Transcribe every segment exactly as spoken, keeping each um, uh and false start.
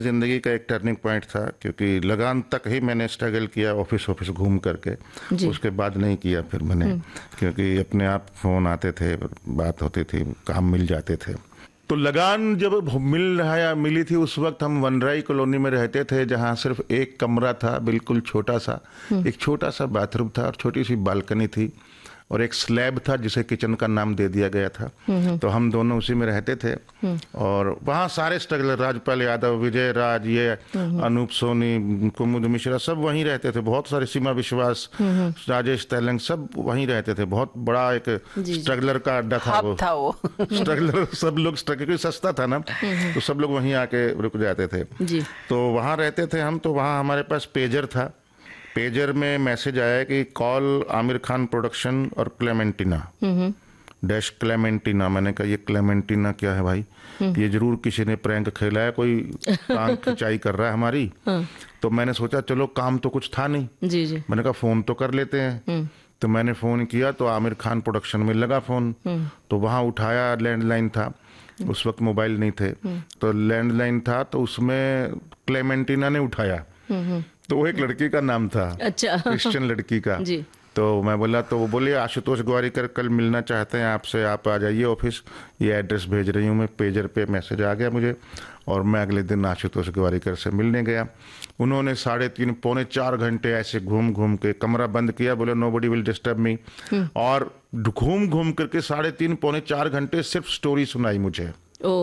ज़िंदगी का एक टर्निंग पॉइंट था, क्योंकि लगान तक ही मैंने स्ट्रगल किया ऑफिस ऑफिस घूम करके। उसके बाद नहीं किया फिर मैंने, क्योंकि अपने आप फ़ोन आते थे, बात होती थी, काम मिल जाते थे। तो लगान जब मिल रहा या मिली थी उस वक्त हम वनराई कॉलोनी में रहते थे, जहाँ सिर्फ एक कमरा था, बिल्कुल छोटा सा, एक छोटा सा बाथरूम था और छोटी सी बालकनी थी और एक स्लैब था जिसे किचन का नाम दे दिया गया था। तो हम दोनों उसी में रहते थे और वहाँ सारे स्ट्रगलर, राजपाल यादव, विजय राज, ये अनूप सोनी, कुमुद मिश्रा, सब वहीं रहते थे। बहुत सारे, सीमा विश्वास, राजेश तेलंग, सब वहीं रहते थे। बहुत बड़ा एक स्ट्रगलर का अड्डा था वो, था वो। स्ट्रगलर सब लोग स्ट्रगल, क्योंकि सस्ता था ना, तो सब लोग वहीं आके रुक जाते थे। तो वहाँ रहते थे हम। तो वहाँ हमारे पास पेजर था। पेजर में मैसेज आया कि कॉल आमिर खान प्रोडक्शन और क्लेमेंटिना डैश क्लेमेंटिना। मैंने कहा ये क्लेमेंटिना क्या है भाई, ये जरूर किसी ने प्रैंक खेला है, कोई टांग खिंचाई कर रहा है हमारी। तो मैंने सोचा चलो काम तो कुछ था नहीं, जी जी। मैंने कहा फोन तो कर लेते हैं। तो मैंने फोन किया तो आमिर खान प्रोडक्शन में लगा फोन। तो वहाँ उठाया, लैंडलाइन था, उस वक्त मोबाइल नहीं थे, तो लैंडलाइन था, तो उसमें क्लेमेंटिना ने उठाया। तो वो एक लड़की का नाम था, अच्छा, क्रिश्चियन लड़की का जी। तो मैं बोला, तो वो बोले आशुतोष ग्वारिकर कल मिलना चाहते हैं आपसे, आप आ जाइए ऑफिस, ये एड्रेस भेज रही हूँ मैं। पेजर पे मैसेज आ गया मुझे और मैं अगले दिन आशुतोष ग्वारिकर से मिलने गया। उन्होंने साढ़े तीन पौने चार घंटे ऐसे घूम घूम के कमरा बंद किया, बोले no buddy will disturb me, और घूम घूम करके साढ़े तीन पौने चार घंटे सिर्फ स्टोरी सुनाई मुझे।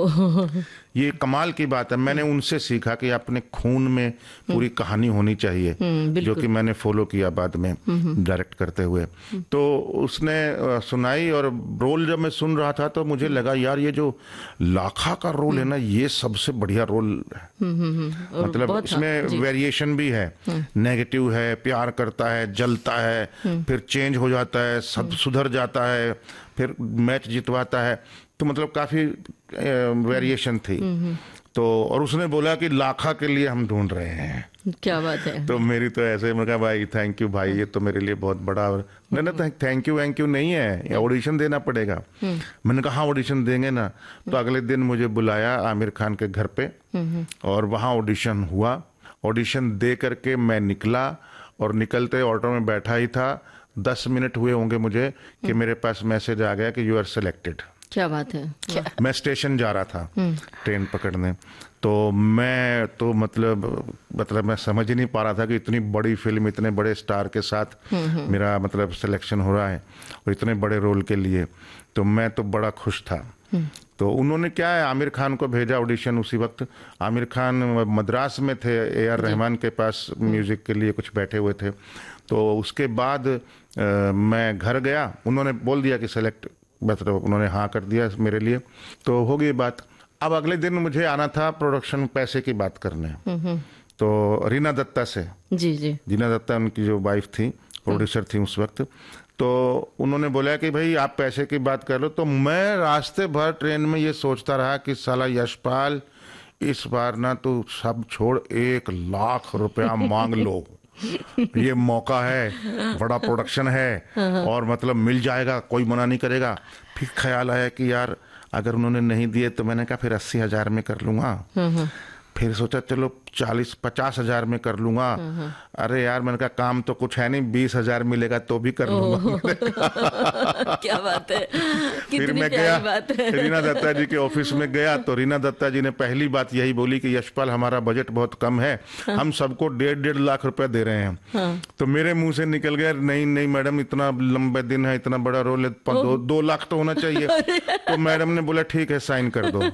ये कमाल की बात है। मैंने उनसे सीखा कि अपने खून में पूरी कहानी होनी चाहिए, जो कि मैंने फॉलो किया बाद में डायरेक्ट करते हुए। तो उसने सुनाई और रोल जब मैं सुन रहा था तो मुझे लगा यार ये जो लाखा का रोल है ना, ये सबसे बढ़िया रोल है। मतलब इसमें वेरिएशन भी है, नेगेटिव है, प्यार करता है, जलता है, फिर चेंज हो जाता है, सुधर जाता है, फिर मैच जितवाता है। तो मतलब काफी वेरिएशन थी। तो और उसने बोला कि लाखा के लिए हम ढूंढ रहे हैं। क्या बात है। तो मेरी तो ऐसे, मैं कहा भाई थैंक यू भाई, ये तो मेरे लिए बहुत बड़ा। नहीं ना, थैंक यू थैंक यू नहीं है, ऑडिशन देना पड़ेगा। मैंने कहा हाँ ऑडिशन देंगे ना। तो अगले दिन मुझे बुलाया आमिर खान के घर पे और वहाँ ऑडिशन हुआ। ऑडिशन दे करके मैं निकला और निकलते ऑटो में बैठा ही था, दस मिनट हुए होंगे मुझे कि मेरे पास मैसेज आ गया कि यू आर सिलेक्टेड। क्या बात है। क्या? मैं स्टेशन जा रहा था ट्रेन पकड़ने। तो मैं तो मतलब मतलब मैं समझ ही नहीं पा रहा था कि इतनी बड़ी फिल्म, इतने बड़े स्टार के साथ मेरा मतलब सिलेक्शन हो रहा है और इतने बड़े रोल के लिए। तो मैं तो बड़ा खुश था। तो उन्होंने क्या है, आमिर खान को भेजा ऑडिशन। उसी वक्त आमिर खान मद्रास में थे, ए आर रहमान के पास म्यूजिक के लिए कुछ बैठे हुए थे। तो उसके बाद आ, मैं घर गया, उन्होंने बोल दिया कि सेलेक्ट, मतलब उन्होंने हाँ कर दिया मेरे लिए। तो हो गई बात। अब अगले दिन मुझे आना था प्रोडक्शन पैसे की बात करने। तो रीना दत्ता से, जी जी, रीना दत्ता उनकी जो वाइफ थी, प्रोड्यूसर थी उस वक्त। तो उन्होंने बोला कि भाई आप पैसे की बात कर लो। तो मैं रास्ते भर ट्रेन में ये सोचता रहा कि साला यशपाल इस बार ना तो सब छोड़, एक लाख रुपया मांग लो, ये मौका है, बड़ा प्रोडक्शन है और मतलब मिल जाएगा, कोई मना नहीं करेगा। फिर ख्याल आया कि यार अगर उन्होंने नहीं दिए तो मैंने कहा फिर अस्सी हजार में कर लूंगा। फिर सोचा चलो चालीस पचास हजार में कर लूंगा। अरे यार मैंने कहा काम तो कुछ है नहीं, बीस हजार मिलेगा तो भी कर लूंगा। क्या बात है। फिर मैं गया रीना दत्ता जी के ऑफिस में गया। तो रीना दत्ता जी ने पहली बात यही बोली कि यशपाल हमारा बजट बहुत कम है, हम सबको डेढ़ डेढ़ लाख रुपए दे रहे हैं। तो मेरे मुंह से निकल गया नहीं नहीं मैडम, इतना लंबे दिन है, इतना बड़ा रोल है, दो, दो लाख तो होना चाहिए। तो मैडम ने बोला ठीक है साइन कर दो।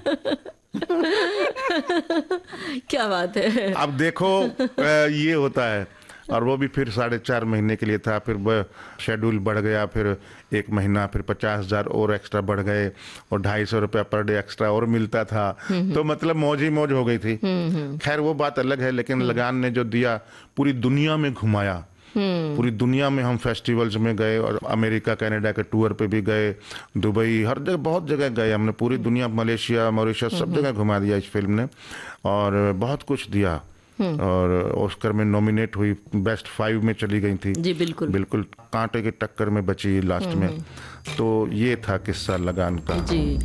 क्या बात है। अब देखो ये होता है। और वो भी फिर साढ़े चार महीने के लिए था। फिर शेड्यूल बढ़ गया, फिर एक महीना, फिर पचास हजार और एक्स्ट्रा बढ़ गए और ढाई सौ रुपया पर डे एक्स्ट्रा और मिलता था। तो मतलब मौज ही मौज हो गई थी। खैर वो बात अलग है, लेकिन लगान ने जो दिया, पूरी दुनिया में घुमाया। पूरी दुनिया में हम फेस्टिवल्स में गए और अमेरिका कनाडा के टूर पे भी गए, दुबई, हर जगह, बहुत जगह गए हमने, पूरी दुनिया, मलेशिया, मॉरिशस, सब जगह घुमा दिया इस फिल्म ने और बहुत कुछ दिया। और ऑस्कर में नॉमिनेट हुई, बेस्ट फाइव में चली गई थी। जी बिल्कुल बिल्कुल कांटे की टक्कर में बची लास्ट में। तो ये था किस्सा लगान का। जी।